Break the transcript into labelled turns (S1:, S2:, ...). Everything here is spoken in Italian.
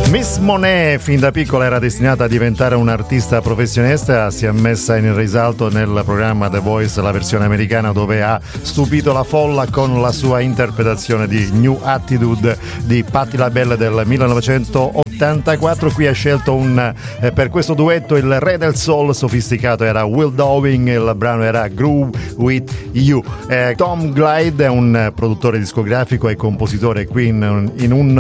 S1: Miss Monet fin da piccola era destinata a diventare un'artista professionista, si è messa in risalto nel programma The Voice, la versione americana, dove ha stupito la folla con la sua interpretazione di New Attitude di Patti LaBelle del 1984. Qui ha scelto per questo duetto il re del soul sofisticato, era Will Downing, il brano era Groove With You. Tom Glide è un produttore discografico e compositore qui in un